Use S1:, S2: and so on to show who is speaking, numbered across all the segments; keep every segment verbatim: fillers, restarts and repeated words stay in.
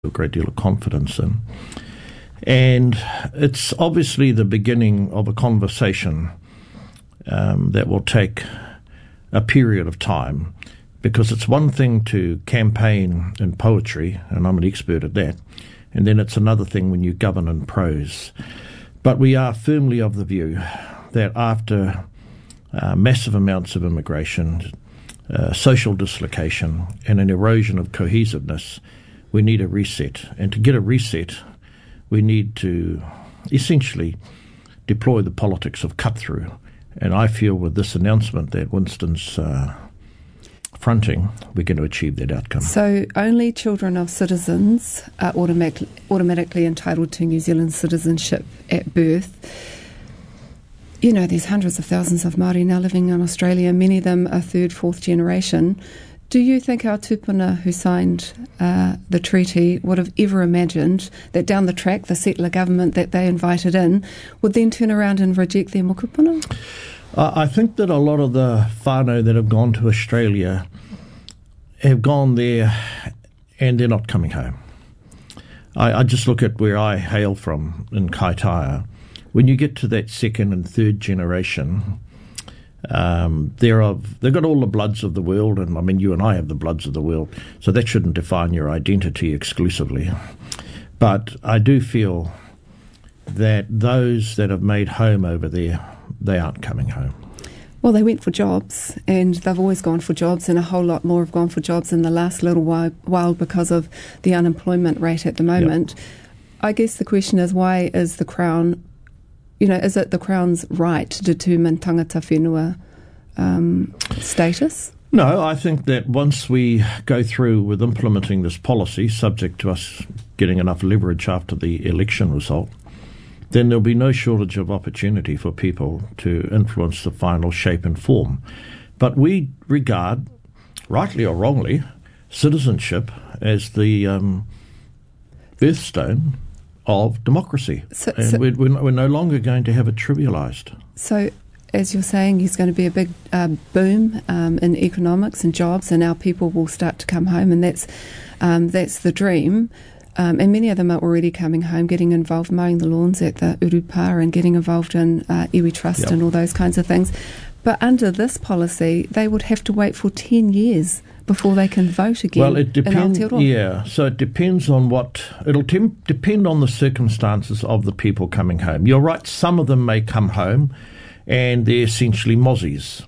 S1: a great deal of confidence in. And it's obviously the beginning of a conversation um, that will take a period of time, because it's one thing to campaign in poetry, and I'm an expert at that, and then it's another thing when you govern in prose. But we are firmly of the view that after uh, massive amounts of immigration, uh, social dislocation, and an erosion of cohesiveness, we need a reset. And to get a reset, we need to essentially deploy the politics of cut-through. And I feel with this announcement that Winston's uh, fronting, we're going to achieve that outcome.
S2: So only children of citizens are automatic, automatically entitled to New Zealand citizenship at birth. You know, there's hundreds of thousands of Māori now living in Australia. Many of them are third, fourth generation. Do you think our tupuna who signed uh, the treaty would have ever imagined that down the track, the settler government that they invited in would then turn around and reject their mokopuna?
S1: Uh, I think that a lot of the whānau that have gone to Australia have gone there and they're not coming home. I, I just look at where I hail from in Kaitaia. When you get to that second and third generation, Um, they're of, they've got all the bloods of the world, and I mean, you and I have the bloods of the world, so that shouldn't define your identity exclusively. But I do feel that those that have made home over there, they aren't coming home.
S2: Well, they went for jobs, and they've always gone for jobs, and a whole lot more have gone for jobs in the last little while, while because of the unemployment rate at the moment. Yep. I guess the question is, why is the Crown... You know, is it the Crown's right to determine tangata whenua um, status?
S1: No, I think that once we go through with implementing this policy, subject to us getting enough leverage after the election result, then there'll be no shortage of opportunity for people to influence the final shape and form. But we regard, rightly or wrongly, citizenship as the um, birthstone of democracy,
S2: so,
S1: and
S2: so,
S1: we're, we're no longer going to have it trivialised.
S2: So, as you're saying, there's going to be a big uh, boom um, in economics and jobs, and our people will start to come home, and that's um, that's the dream. Um, and many of them are already coming home, getting involved, mowing the lawns at the Urupa and getting involved in uh, iwi trust yep. and all those kinds of things. But under this policy, they would have to wait for ten years before they can vote again.
S1: Well, it depends. Yeah, so it depends on what it'll tem- depend on the circumstances of the people coming home. You're right; some of them may come home, and they're essentially mozzies.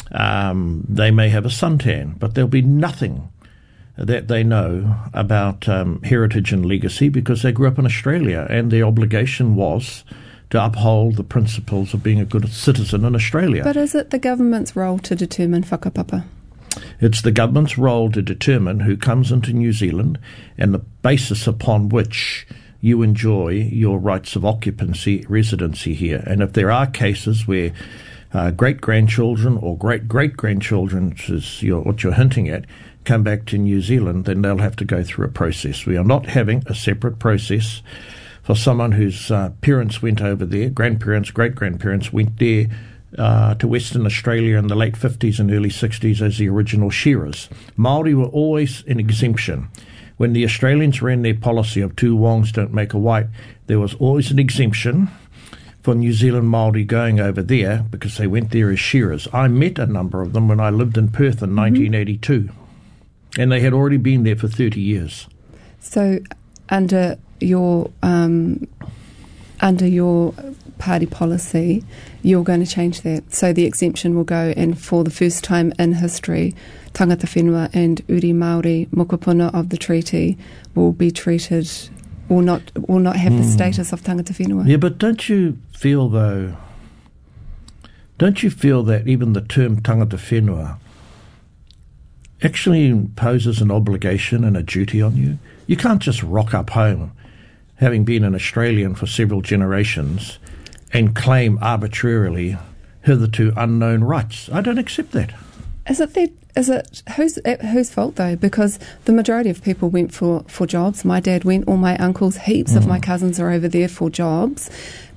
S1: Um, they may have a suntan, but there'll be nothing that they know about um, heritage and legacy because they grew up in Australia, and their obligation was to uphold the principles of being a good citizen in Australia.
S2: But is it the government's role to determine whakapapa?
S1: It's the government's role to determine who comes into New Zealand and the basis upon which you enjoy your rights of occupancy, residency here. And if there are cases where uh, great-grandchildren or great-great-grandchildren, which is your, what you're hinting at, come back to New Zealand, then they'll have to go through a process. We are not having a separate process for someone whose uh, parents went over there, grandparents, great-grandparents went there uh, to Western Australia in the late fifties and early sixties as the original shearers. Māori were always an exemption. When the Australians ran their policy of two wongs don't make a white, there was always an exemption for New Zealand Māori going over there because they went there as shearers. I met a number of them when I lived in Perth in mm-hmm. nineteen eighty-two, and they had already been there for thirty years.
S2: So under your um, under your party policy, you're going to change that. So the exemption will go, and for the first time in history, tangata whenua and uri Māori mokopuna of the treaty will be treated, will not will not have mm. the status of tangata whenua.
S1: Yeah, but don't you feel though? Don't you feel that even the term tangata whenua actually imposes an obligation and a duty on you? You can't just rock up home, having been an Australian for several generations, and claim arbitrarily hitherto unknown rights. I don't accept that.
S2: Is it that, is it whose whose fault though? Because the majority of people went for, for jobs. My dad went, all my uncles, heaps mm. of my cousins are over there for jobs.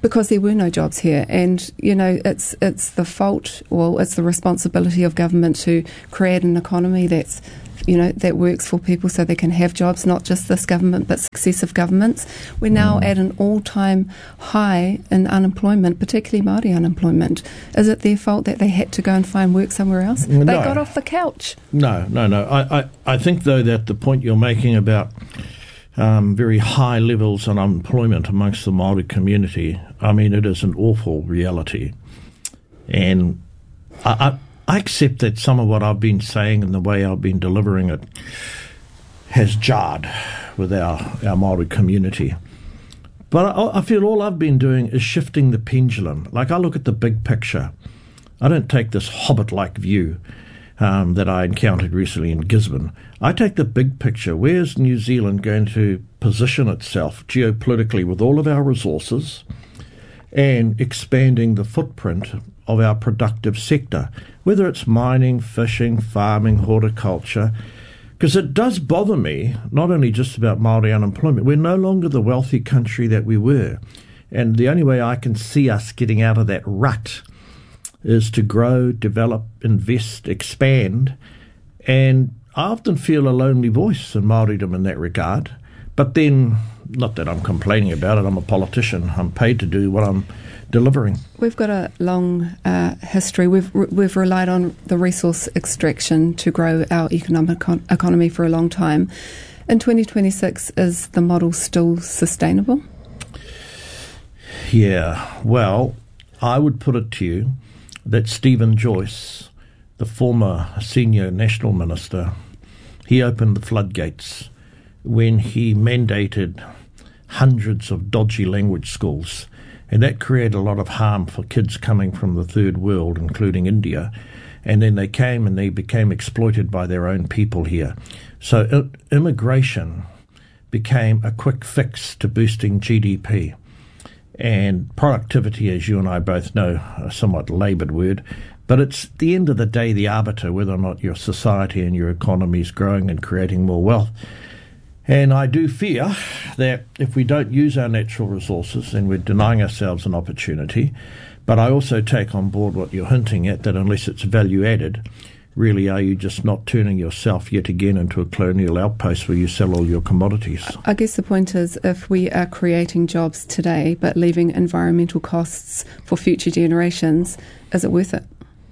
S2: because there were no jobs here. And, you know, it's it's the fault, well, it's the responsibility of government to create an economy that's, you know, that works for people so they can have jobs, not just this government, but successive governments. We're now mm. at an all-time high in unemployment, particularly Māori unemployment. Is it their fault that they had to go and find work somewhere else?
S1: No.
S2: They got off the couch.
S1: No, no, no. I, I, I think, though, that the point you're making about Um, very high levels of unemployment amongst the Māori community, I mean, it is an awful reality. And I, I, I accept that some of what I've been saying and the way I've been delivering it has jarred with our, our Māori community. But I, I feel all I've been doing is shifting the pendulum. Like, I look at the big picture. I don't take this hobbit-like view Um, that I encountered recently in Gisborne. I take the big picture. Where's New Zealand going to position itself geopolitically with all of our resources and expanding the footprint of our productive sector, whether it's mining, fishing, farming, horticulture? Because it does bother me, not only just about Māori unemployment, we're no longer the wealthy country that we were. And the only way I can see us getting out of that rut is to grow, develop, invest, expand. And I often feel a lonely voice in Māoridom in that regard. But then, not that I'm complaining about it, I'm a politician. I'm paid to do what I'm delivering.
S2: We've got a long uh, history. We've we've relied on the resource extraction to grow our economic econ- economy for a long time. In twenty twenty-six, is the model still sustainable?
S1: Yeah, well, I would put it to you that Stephen Joyce, the former senior national minister, he opened the floodgates when he mandated hundreds of dodgy language schools, and that created a lot of harm for kids coming from the third world, including India, and then they came and they became exploited by their own people here. So I- immigration became a quick fix to boosting G D P. And productivity, as you and I both know, a somewhat laboured word, but it's at the end of the day the arbiter whether or not your society and your economy is growing and creating more wealth. And I do fear that if we don't use our natural resources, then we're denying ourselves an opportunity. But I also take on board what you're hinting at, that unless it's value added, really are you just not turning yourself yet again into a colonial outpost where you sell all your commodities?
S2: I guess the point is, if we are creating jobs today but leaving environmental costs for future generations, is it worth it?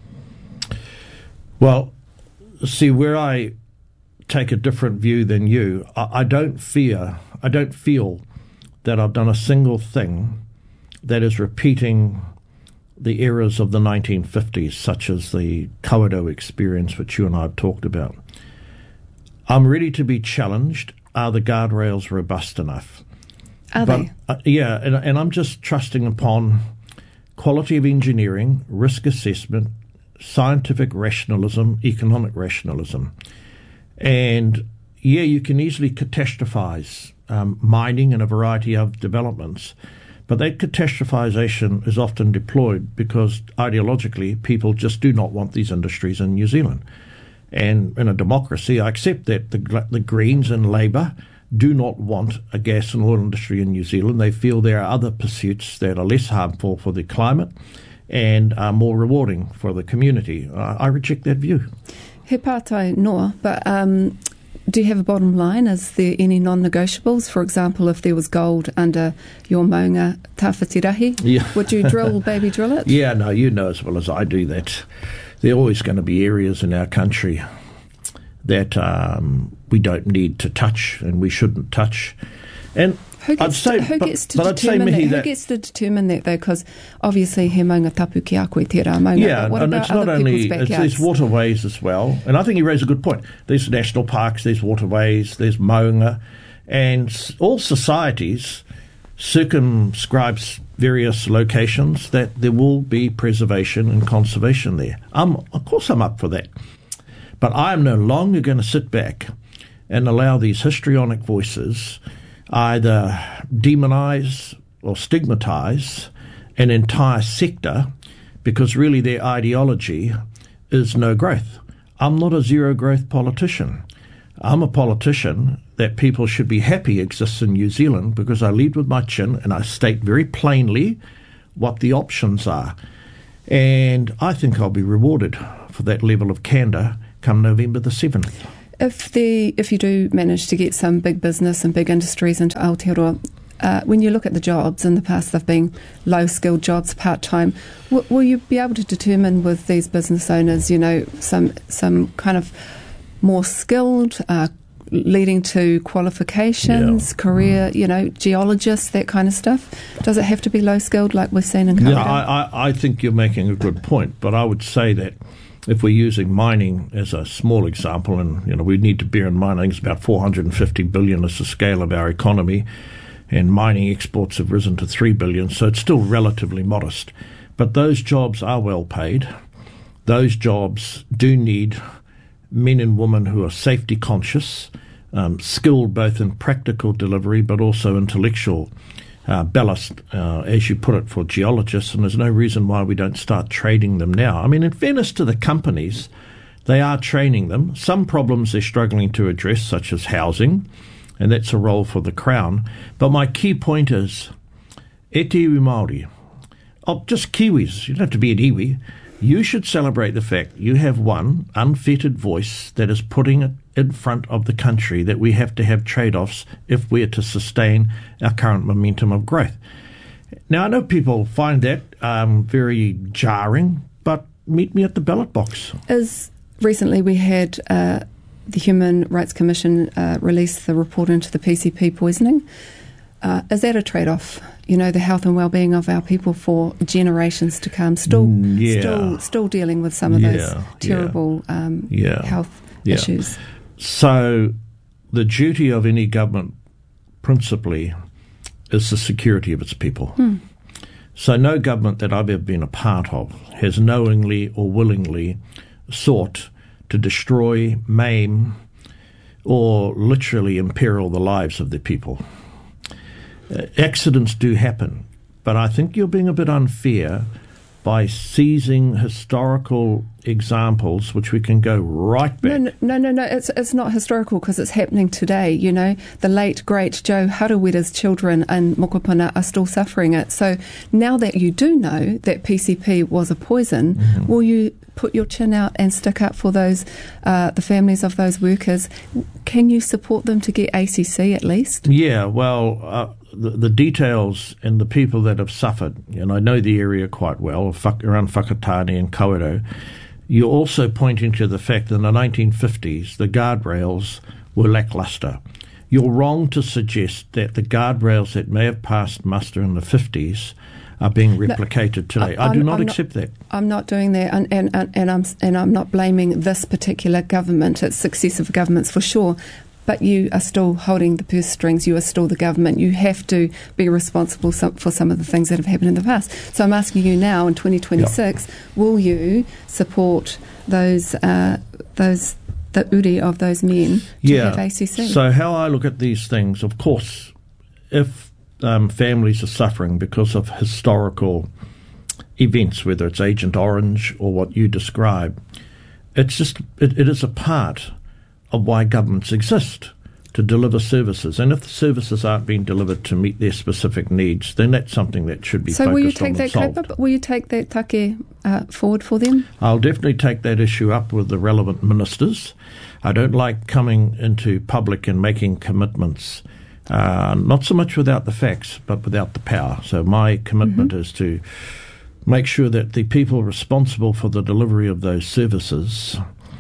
S1: Well, see, where I take a different view than you, I, I don't fear, I don't feel that I've done a single thing that is repeating the errors of the nineteen fifties, such as the Kawerau experience, which you and I have talked about. I'm ready to be challenged. Are the guardrails robust enough?
S2: Are
S1: but,
S2: they?
S1: Uh, yeah, and, and I'm just trusting upon quality of engineering, risk assessment, scientific rationalism, economic rationalism. And, yeah, you can easily catastrophize um, mining and a variety of developments. But that catastrophization is often deployed because ideologically people just do not want these industries in New Zealand. And in a democracy, I accept that the, the Greens and Labour do not want a gas and oil industry in New Zealand. They feel there are other pursuits that are less harmful for the climate and are more rewarding for the community. I, I reject that view.
S2: He pātai noa, but um, do you have a bottom line? Is there any non-negotiables? For example, if there was gold under your maunga tawhitirahi,
S1: yeah.
S2: would you drill, baby drill it?
S1: Yeah, no, you know as well as I do that there are always going to be areas in our country that um, we don't need to touch and we shouldn't touch. And
S2: Who gets,
S1: I'd say,
S2: to, who
S1: but,
S2: gets to
S1: but
S2: determine
S1: I'd say,
S2: that?
S1: that?
S2: Who gets to determine that, though? Because obviously he maunga tapu ki a koe te rā maunga.
S1: Yeah,
S2: but what
S1: and
S2: about
S1: it's
S2: other
S1: not
S2: people's
S1: only, it's,
S2: backyards?
S1: there's waterways as well. And I think you raise a good point. There's national parks, there's waterways, there's maunga. And all societies circumscribes various locations that there will be preservation and conservation there. Um, of course I'm up for that. But I am no longer going to sit back and allow these histrionic voices either demonise or stigmatise an entire sector because really their ideology is no growth. I'm not a zero growth politician. I'm a politician that people should be happy exists in New Zealand because I lead with my chin and I state very plainly what the options are. And I think I'll be rewarded for that level of candour come November the seventh.
S2: If the if you do manage to get some big business and big industries into Aotearoa, uh, when you look at the jobs, in the past they've been low-skilled jobs, part-time, w- will you be able to determine with these business owners, you know, some some kind of more skilled, uh, leading to qualifications,
S1: yeah.
S2: career, you know, geologists, that kind of stuff? Does it have to be low-skilled like we've seen in Kawerau?
S1: Yeah, I, I, I think you're making a good point, but I would say that if we're using mining as a small example, and you know we need to bear in mind, I think it's about four hundred fifty billion is the scale of our economy, and mining exports have risen to three billion, so it's still relatively modest. But those jobs are well paid. Those jobs do need men and women who are safety conscious, um, skilled both in practical delivery but also intellectual uh, ballast, uh, as you put it, for geologists, and there's no reason why we don't start trading them now. I mean, in fairness to the companies, they are training them. Some problems they're struggling to address, such as housing, and that's a role for the Crown. But my key point is, e te iwi Māori, oh, just Kiwis, you don't have to be an iwi. You should celebrate the fact you have one unfettered voice that is putting it in front of the country, that we have to have trade-offs if we're to sustain our current momentum of growth. Now, I know people find that um, very jarring, but meet me at the ballot box.
S2: As recently we had uh, the Human Rights Commission uh, release the report into the P C P poisoning. Uh, is that a trade-off? You know, the health and well-being of our people for generations to come. Still,
S1: yeah.
S2: still, still dealing with some of
S1: yeah,
S2: those terrible
S1: yeah.
S2: Um,
S1: yeah.
S2: health
S1: yeah.
S2: issues.
S1: So, the duty of any government, principally, is the security of its people.
S2: Hmm.
S1: So, no government that I've ever been a part of has knowingly or willingly sought to destroy, maim, or literally imperil the lives of their people. Uh, accidents do happen, but I think you're being a bit unfair by seizing historical examples, which we can go right back.
S2: No, no, no, no. It's it's not historical because it's happening today. You know, the late great Joe Harawira's children in Mokopuna are still suffering it. So now that you do know that P C P was a poison, mm-hmm. will you put your chin out and stick up for those, uh, the families of those workers? Can you support them to get A C C at least?
S1: Yeah, well, uh, the, the details and the people that have suffered, and I know the area quite well, around Whakatane and Kawerau. You're also pointing to the fact that in the nineteen fifties, the guardrails were lacklustre. You're wrong to suggest that the guardrails that may have passed muster in the fifties are being replicated
S2: no,
S1: today.
S2: I,
S1: I do
S2: I'm,
S1: not
S2: I'm
S1: accept
S2: not,
S1: that.
S2: I'm not doing that, and, and, and, and, I'm, and I'm not blaming this particular government. It's successive governments for sure. But you are still holding the purse strings. You are still the government. You have to be responsible for some of the things that have happened in the past. So I'm asking you now, in twenty twenty-six, yep. will you support those uh, those the uri of those men to
S1: yeah.
S2: have A C C?
S1: So how I look at these things, of course, if um, families are suffering because of historical events, whether it's Agent Orange or what you describe, it's just it, it is a part of why governments exist, to deliver services. And if the services aren't being delivered to meet their specific needs, then that's something that should be
S2: so
S1: focused
S2: will you
S1: on
S2: take
S1: and
S2: that
S1: solved.
S2: Kaupapa, will you take that take uh, forward for them?
S1: I'll definitely take that issue up with the relevant ministers. I don't like coming into public and making commitments, uh, not so much without the facts, but without the power. So my commitment mm-hmm. is to make sure that the people responsible for the delivery of those services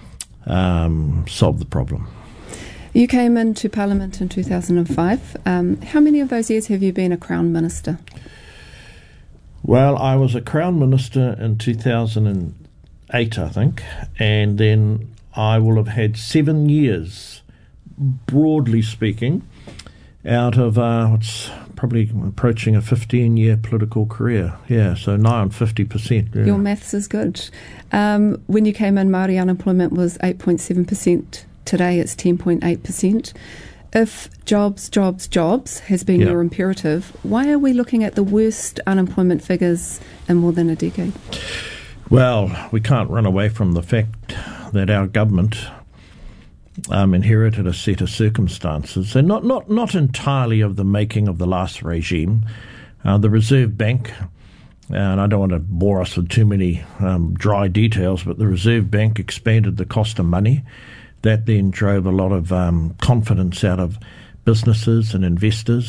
S1: Um, solve the problem.
S2: You came into Parliament in two thousand five. Um, how many of those years have you been a Crown Minister?
S1: Well, I was a Crown Minister in two thousand eight, I think, and then I will have had seven years, broadly speaking, out of uh, what's probably approaching a fifteen-year political career. Yeah, so nigh on fifty percent. Yeah.
S2: Your maths is good. Um, when you came in, Māori unemployment was eight point seven percent. Today it's ten point eight percent. If jobs, jobs, jobs has been
S1: yeah.
S2: your imperative, why are we looking at the worst unemployment figures in more than a decade?
S1: Well, we can't run away from the fact that our government Um, inherited a set of circumstances, and not, not, not entirely of the making of the last regime. Uh, the Reserve Bank and I don't want to bore us with too many um, dry details, but the Reserve Bank expanded the cost of money. That then drove a lot of um, confidence out of businesses and investors.